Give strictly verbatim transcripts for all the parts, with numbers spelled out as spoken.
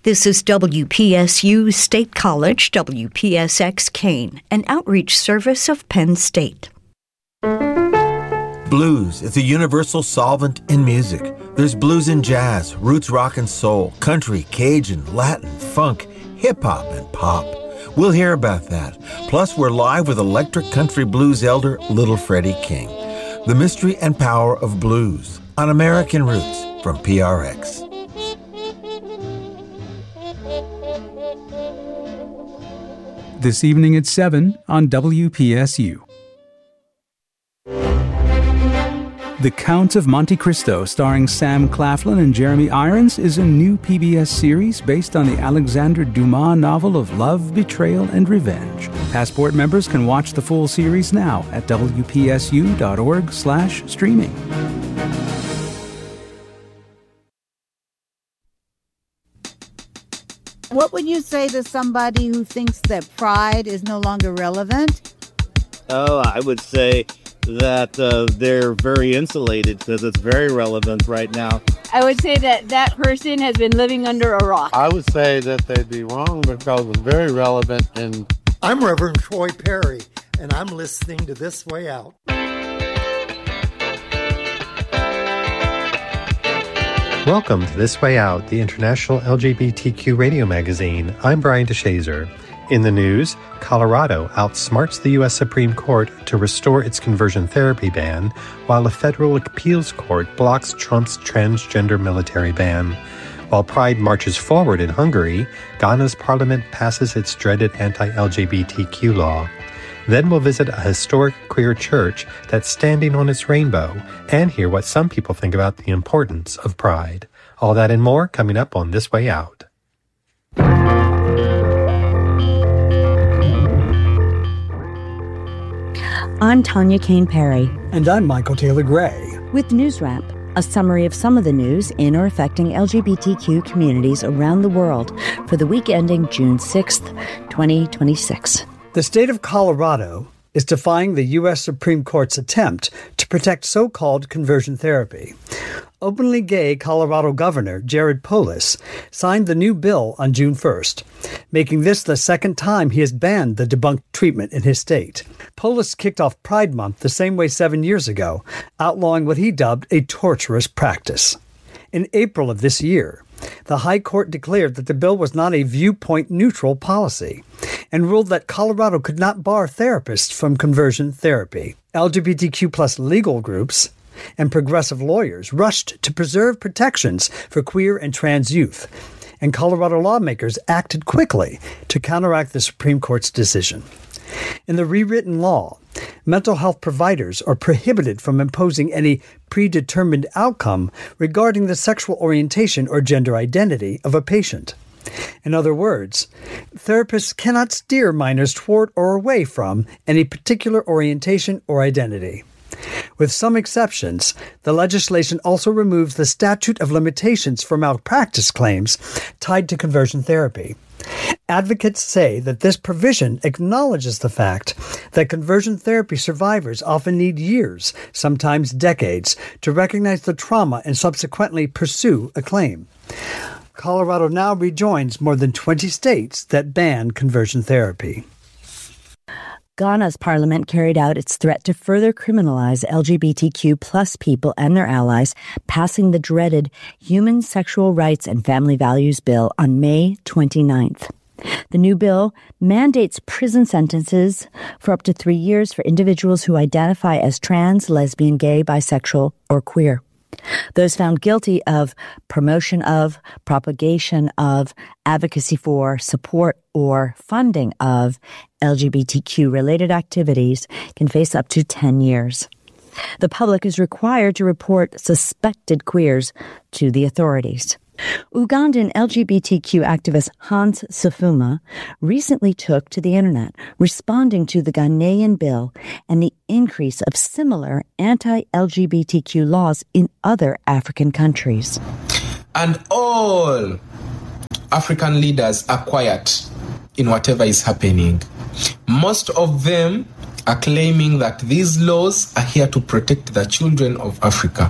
This is W P S U State College, W P S X Kane, an outreach service of Penn State. Blues is a universal solvent in music. There's blues in jazz, roots rock and soul, country, Cajun, Latin, funk, hip-hop, and pop. We'll hear about that. Plus, we're live with electric country blues elder Little Freddie King. The mystery and power of blues on American Roots from P R X. This evening at seven on W P S U. The Count of Monte Cristo, starring Sam Claflin and Jeremy Irons, is a new P B S series based on the Alexandre Dumas novel of love, betrayal, and revenge. Passport members can watch the full series now at W P S U dot org slash streaming. What would you say to somebody who thinks that pride is no longer relevant? Oh, I would say that uh, they're very insulated because it's very relevant right now. I would say that that person has been living under a rock. I would say that they'd be wrong because it's very relevant. And I'm Reverend Troy Perry, and I'm listening to This Way Out. Welcome to This Way Out, the international L G B T Q radio magazine. I'm Brian DeShazer. In the news, Colorado outsmarts the U S Supreme Court to restore its conversion therapy ban, while a federal appeals court blocks Trump's transgender military ban. While Pride marches forward in Hungary, Ghana's parliament passes its dreaded anti-L G B T Q law. Then we'll visit a historic queer church that's standing on its rainbow and hear what some people think about the importance of Pride. All that and more coming up on This Way Out. I'm Tanya Kane Perry. And I'm Michael Taylor Gray. With News Wrap, a summary of some of the news in or affecting L G B T Q communities around the world for the week ending June sixth, twenty twenty-six. The state of Colorado is defying the U S Supreme Court's attempt to protect so-called conversion therapy. Openly gay Colorado Governor Jared Polis signed the new bill on June first, making this the second time he has banned the debunked treatment in his state. Polis kicked off Pride Month the same way seven years ago, outlawing what he dubbed a torturous practice. In April of this year, the High Court declared that the bill was not a viewpoint-neutral policy and ruled that Colorado could not bar therapists from conversion therapy. L G B T Q plus legal groups and progressive lawyers rushed to preserve protections for queer and trans youth, and Colorado lawmakers acted quickly to counteract the Supreme Court's decision. In the rewritten law, mental health providers are prohibited from imposing any predetermined outcome regarding the sexual orientation or gender identity of a patient. In other words, therapists cannot steer minors toward or away from any particular orientation or identity. With some exceptions, the legislation also removes the statute of limitations for malpractice claims tied to conversion therapy. Advocates say that this provision acknowledges the fact that conversion therapy survivors often need years, sometimes decades, to recognize the trauma and subsequently pursue a claim. Colorado now rejoins more than twenty states that ban conversion therapy. Ghana's parliament carried out its threat to further criminalize L G B T Q plus people and their allies, passing the dreaded Human Sexual Rights and Family Values Bill on May twenty-ninth. The new bill mandates prison sentences for up to three years for individuals who identify as trans, lesbian, gay, bisexual, or queer. Those found guilty of promotion of, propagation of, advocacy for, support, or funding of L G B T Q-related activities can face up to ten years. The public is required to report suspected queers to the authorities. Ugandan L G B T Q activist Hans Sifuma recently took to the internet, responding to the Ghanaian bill and the increase of similar anti-L G B T Q laws in other African countries. And all African leaders are quiet in whatever is happening. Most of them are claiming that these laws are here to protect the children of Africa.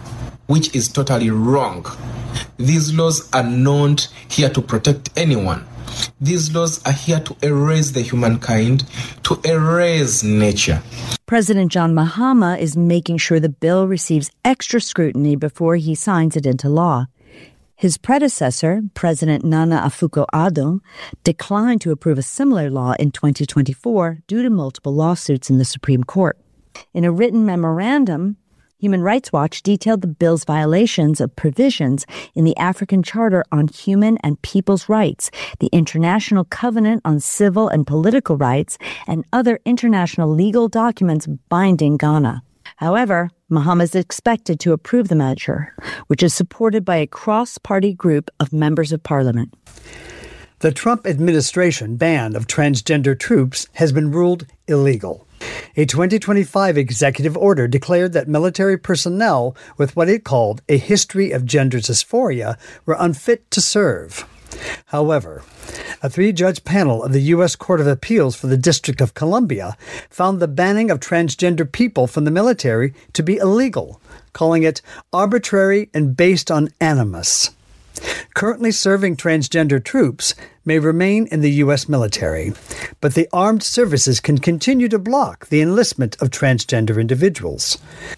which is totally wrong. These laws are not here to protect anyone. These laws are here to erase the humankind, to erase nature. President John Mahama is making sure the bill receives extra scrutiny before he signs it into law. His predecessor, President Nana Akufo-Addo, declined to approve a similar law in twenty twenty-four due to multiple lawsuits in the Supreme Court. In a written memorandum, Human Rights Watch detailed the bill's violations of provisions in the African Charter on Human and People's Rights, the International Covenant on Civil and Political Rights, and other international legal documents binding Ghana. However, Mahama is expected to approve the measure, which is supported by a cross-party group of members of parliament. The Trump administration ban of transgender troops has been ruled illegal. A twenty twenty-five executive order declared that military personnel with what it called a history of gender dysphoria were unfit to serve. However, a three-judge panel of the U S Court of Appeals for the District of Columbia found the banning of transgender people from the military to be illegal, calling it arbitrary and based on animus. Currently serving transgender troops may remain in the U S military, but the armed services can continue to block the enlistment of transgender individuals.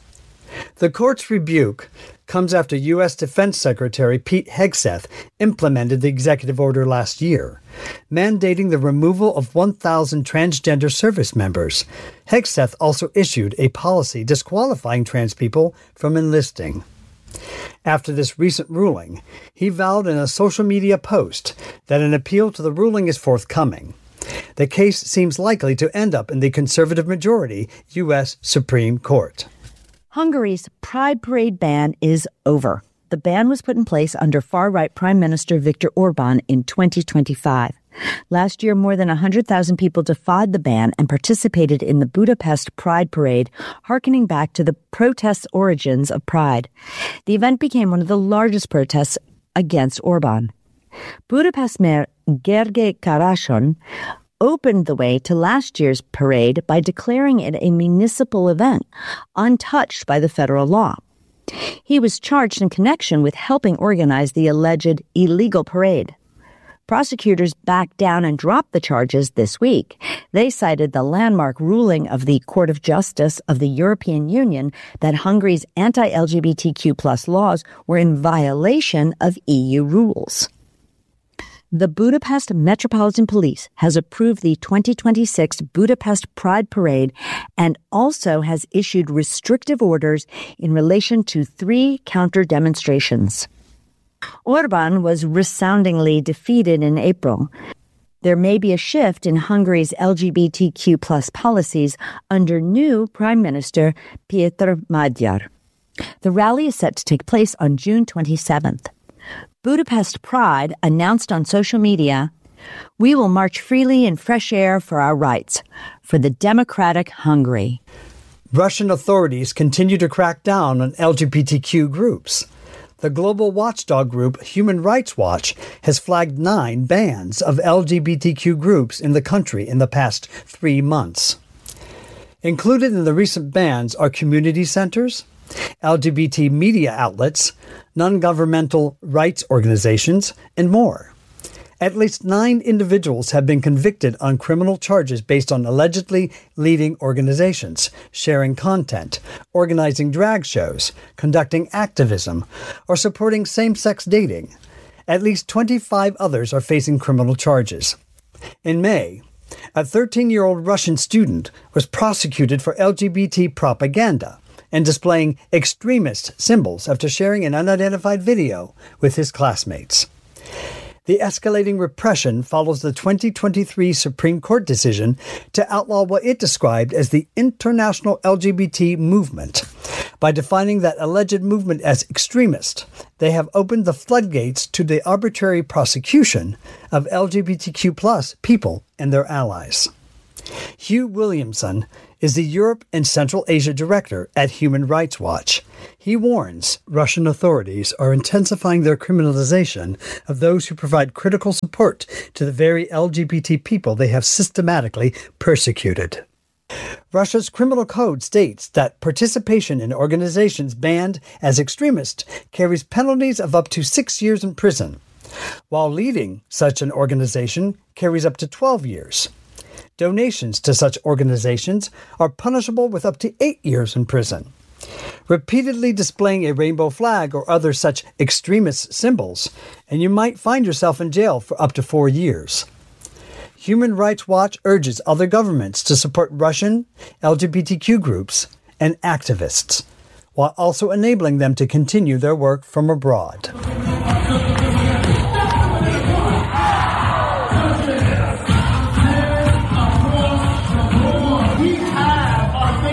The court's rebuke comes after U S Defense Secretary Pete Hegseth implemented the executive order last year, mandating the removal of one thousand transgender service members. Hegseth also issued a policy disqualifying trans people from enlisting. After this recent ruling, he vowed in a social media post that an appeal to the ruling is forthcoming. The case seems likely to end up in the conservative majority U S Supreme Court. Hungary's Pride Parade ban is over. The ban was put in place under far-right Prime Minister Viktor Orban in twenty twenty-five. Last year, more than one hundred thousand people defied the ban and participated in the Budapest Pride Parade, harkening back to the protest origins of Pride. The event became one of the largest protests against Orban. Budapest Mayor Gergely Karasony opened the way to last year's parade by declaring it a municipal event, untouched by the federal law. He was charged in connection with helping organize the alleged illegal parade. Prosecutors backed down and dropped the charges this week. They cited the landmark ruling of the Court of Justice of the European Union that Hungary's anti-L G B T Q plus laws were in violation of E U rules. The Budapest Metropolitan Police has approved the twenty twenty-six Budapest Pride Parade and also has issued restrictive orders in relation to three counter-demonstrations. Orban was resoundingly defeated in April. There may be a shift in Hungary's L G B T Q plus policies under new Prime Minister Péter Magyar. The rally is set to take place on June twenty-seventh. Budapest Pride announced on social media, "We will march freely in fresh air for our rights, for the democratic Hungary." Russian authorities continue to crack down on L G B T Q groups. The global watchdog group Human Rights Watch has flagged nine bans of L G B T Q groups in the country in the past three months. Included in the recent bans are community centers, L G B T media outlets, non-governmental rights organizations, and more. At least nine individuals have been convicted on criminal charges based on allegedly leading organizations, sharing content, organizing drag shows, conducting activism, or supporting same-sex dating. At least twenty-five others are facing criminal charges. In May, a thirteen-year-old Russian student was prosecuted for L G B T propaganda and displaying extremist symbols after sharing an unidentified video with his classmates. The escalating repression follows the twenty twenty-three Supreme Court decision to outlaw what it described as the international L G B T movement. By defining that alleged movement as extremist, they have opened the floodgates to the arbitrary prosecution of L G B T Q plus people and their allies. Hugh Williamson is the Europe and Central Asia director at Human Rights Watch. He warns Russian authorities are intensifying their criminalization of those who provide critical support to the very L G B T people they have systematically persecuted. Russia's criminal code states that participation in organizations banned as extremist carries penalties of up to six years in prison, while leading such an organization carries up to twelve years. Donations to such organizations are punishable with up to eight years in prison. Repeatedly displaying a rainbow flag or other such extremist symbols, and you might find yourself in jail for up to four years. Human Rights Watch urges other governments to support Russian L G B T Q groups and activists, while also enabling them to continue their work from abroad.